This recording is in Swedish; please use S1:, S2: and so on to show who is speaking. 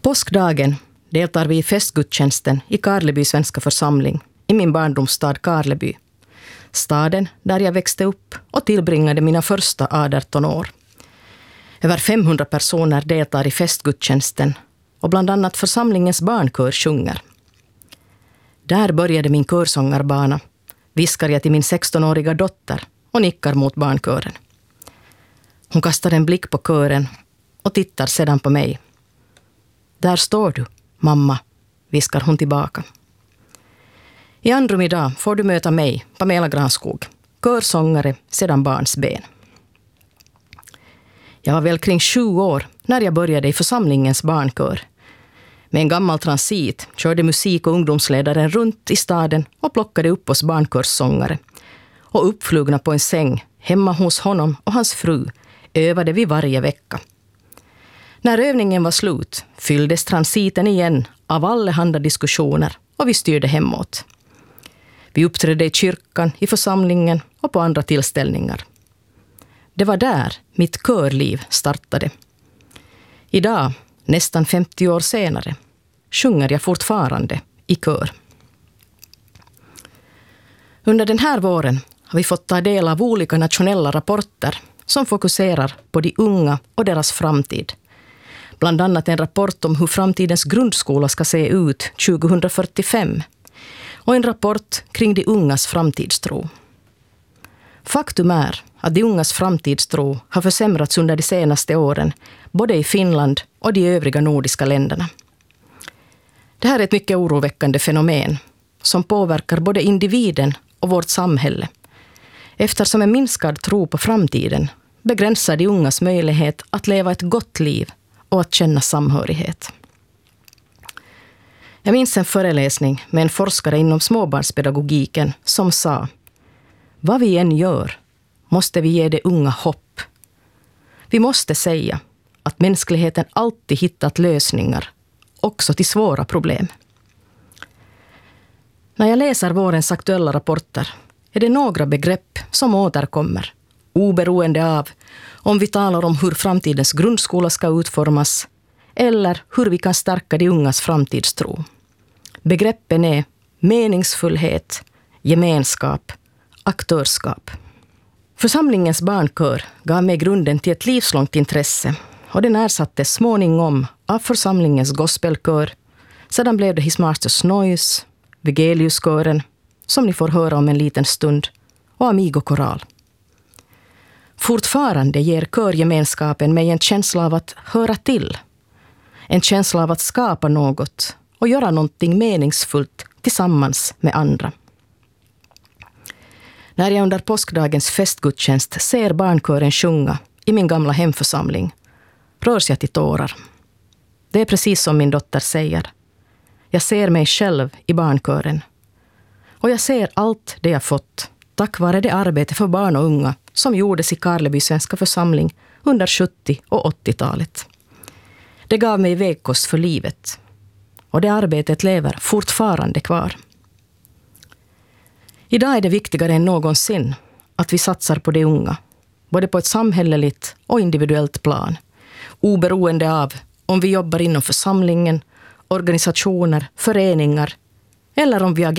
S1: påskdagen deltar vi i festgudstjänsten i Karleby svenska församling i min barndomsstad Karleby. Staden där jag växte upp och tillbringade mina första 18 år. Över 500 personer deltar i festgudstjänsten och bland annat församlingens barnkör sjunger. Där började min körsångarbana, viskar jag till min 16-åriga dotter och nickar mot barnkören. Hon kastar en blick på kören och tittar sedan på mig. Där står du, mamma, viskar hon tillbaka. I andrum idag får du möta mig, Pamela Granskog, körsångare sedan barnsben. Jag var väl kring 7 år när jag började i församlingens barnkör. Med en gammal transit körde musik- och ungdomsledaren runt i staden och plockade upp oss barnkörssångare. Och uppflugna på en säng hemma hos honom och hans fru övade vi varje vecka. När övningen var slut fylldes transiten igen av allehanda diskussioner och vi styrde hemåt. Vi uppträdde i kyrkan, i församlingen och på andra tillställningar. Det var där mitt körliv startade. Idag, nästan 50 år senare, sjunger jag fortfarande i kör. Under den här våren har vi fått ta del av olika nationella rapporter som fokuserar på de unga och deras framtid. Bland annat en rapport om hur framtidens grundskola ska se ut 2045 och en rapport kring de ungas framtidstro. Faktum är att de ungas framtidstro har försämrats under de senaste åren, både i Finland och de övriga nordiska länderna. Det här är ett mycket oroväckande fenomen som påverkar både individen och vårt samhälle, eftersom en minskad tro på framtiden begränsar de ungas möjlighet att leva ett gott liv och att känna samhörighet. Jag minns en föreläsning med en forskare inom småbarnspedagogiken som sa: vad vi än gör måste vi ge de unga hopp. Vi måste säga att mänskligheten alltid hittat lösningar, också till svåra problem. När jag läser vårens aktuella rapporter är det några begrepp som återkommer, oberoende av om vi talar om hur framtidens grundskola ska utformas eller hur vi kan stärka de ungas framtidstro. Begreppen är meningsfullhet, gemenskap, aktörskap. Församlingens barnkör gav mig grunden till ett livslångt intresse och den ersattes småningom av församlingens gospelkör. Sedan blev det His Masters Noise, Vigeliuskören, som ni får höra om en liten stund, och Amigo Koral. Fortfarande ger körgemenskapen mig en känsla av att höra till. En känsla av att skapa något och göra någonting meningsfullt tillsammans med andra. När jag under påskdagens festgudstjänst ser barnkören sjunga i min gamla hemförsamling rörs jag till tårar. Det är precis som min dotter säger. Jag ser mig själv i barnkören. Och jag ser allt det jag fått tack vare det arbete för barn och unga som gjordes i Karleby svenska församling under 70- och 80-talet. Det gav mig vägkost för livet. Och det arbetet lever fortfarande kvar. Idag är det viktigare än någonsin att vi satsar på de unga, både på ett samhälleligt och individuellt plan, oberoende av om vi jobbar inom församlingen, organisationer, föreningar eller om vi agerar